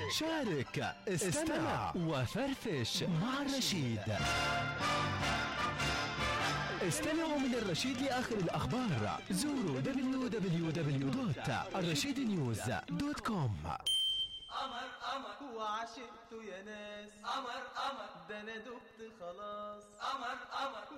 شارك، استمع وفرفش مع الرشيد. استمعوا من الرشيد لآخر الأخبار. زوروا www.الرشيدنيوز.com. قمر قمر وعشقته يا ناس، قمر قمر ده انا دبت خلاص، قمر قمر